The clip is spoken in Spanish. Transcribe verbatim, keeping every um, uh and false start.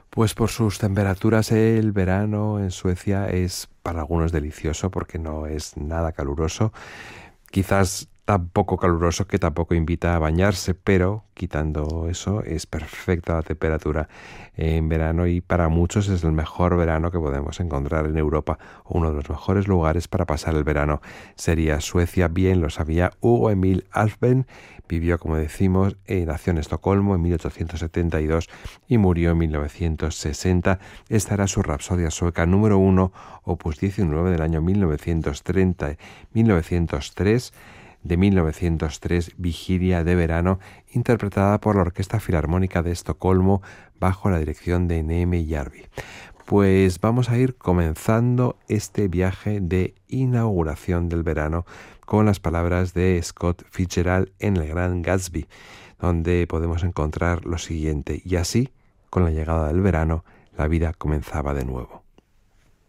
Pues por sus temperaturas el verano en Suecia es para algunos delicioso porque no es nada caluroso. Quizás tan poco caluroso que tampoco invita a bañarse, pero quitando eso es perfecta la temperatura en verano y para muchos es el mejor verano que podemos encontrar en Europa. Uno de los mejores lugares para pasar el verano sería Suecia, bien lo sabía Hugo Emil Alfvén. Vivió, como decimos, eh, nació en Estocolmo en mil ochocientos setenta y dos y murió en mil novecientos sesenta. Esta era su Rapsodia sueca número uno, opus diecinueve del año mil novecientos treinta, mil novecientos tres, de mil novecientos tres, Vigilia de verano, interpretada por la Orquesta Filarmónica de Estocolmo bajo la dirección de Neeme Järvi. Pues vamos a ir comenzando este viaje de inauguración del verano con las palabras de Scott Fitzgerald en El Gran Gatsby, donde podemos encontrar lo siguiente: y así, con la llegada del verano, la vida comenzaba de nuevo.